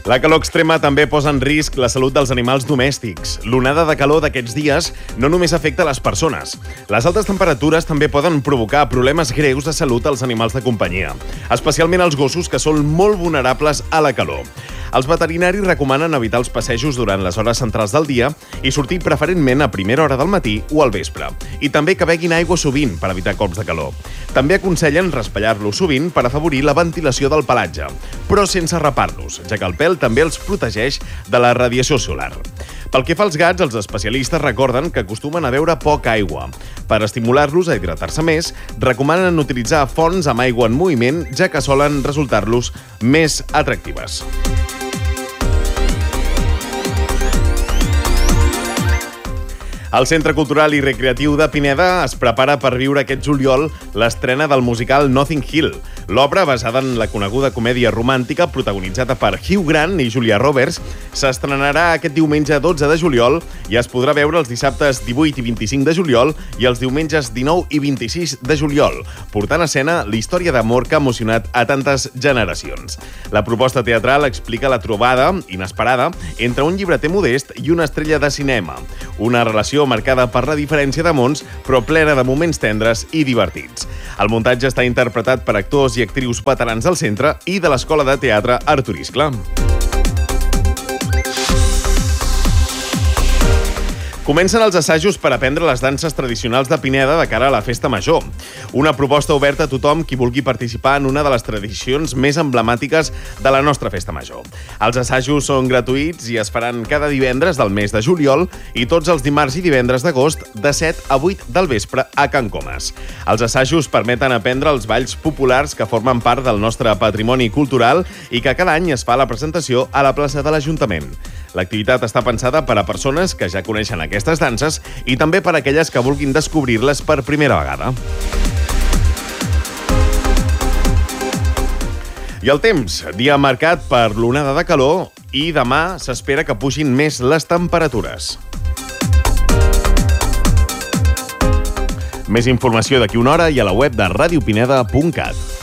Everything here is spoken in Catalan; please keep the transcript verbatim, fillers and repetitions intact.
La calor extrema també posa en risc la salut dels animals domèstics. L'onada de calor d'aquests dies no només afecta les persones. Les altes temperatures també poden provocar problemes greus de salut als animals de companyia, especialment als gossos, que són molt vulnerables a la calor. Els veterinaris recomanen evitar els passejos durant les hores centrals del dia i sortir preferentment a primera hora del matí o al vespre. I també que beguin aigua sovint per evitar cops de calor. També aconsellen raspallar-los sovint per afavorir la ventilació del pelatge, però sense rapar-los, ja que el pèl també els protegeix de la radiació solar. Pel que fa als gats, els especialistes recorden que acostumen a beure poca aigua. Per estimular-los a hidratar-se més, recomanen utilitzar fonts amb aigua en moviment, ja que solen resultar-los més atractives. El Centre Cultural i Recreatiu de Pineda es prepara per viure aquest juliol l'estrena del musical Notting Hill. L'obra, basada en la coneguda comèdia romàntica protagonitzada per Hugh Grant i Julia Roberts, s'estrenarà aquest diumenge dotze de juliol i es podrà veure els dissabtes divuit i vint-i-cinc de juliol i els diumenges dinou i vint-i-sis de juliol, portant a escena la història d'amor que ha emocionat a tantes generacions. La proposta teatral explica la trobada inesperada entre un llibreter modest i una estrella de cinema, una relació marcada per la diferència de mons, però plena de moments tendres i divertits. El muntatge està interpretat per actors i actrius veterans del centre i de l'Escola de Teatre Artur Iscle. Comencen els assajos per aprendre les danses tradicionals de Pineda de cara a la Festa Major. Una proposta oberta a tothom qui vulgui participar en una de les tradicions més emblemàtiques de la nostra Festa Major. Els assajos són gratuïts i es faran cada divendres del mes de juliol i tots els dimarts i divendres d'agost de set a vuit del vespre a Can Comas. Els assajos permeten aprendre els balls populars que formen part del nostre patrimoni cultural i que cada any es fa la presentació a la plaça de l'Ajuntament. L'activitat està pensada per a persones que ja coneixen aquestes danses i també per a aquelles que vulguin descobrir-les per primera vegada. I el temps, dia marcat per l'onada de calor i demà s'espera que pugin més les temperatures. Més informació d'aquí una hora i a la web de radiopineda punt cat.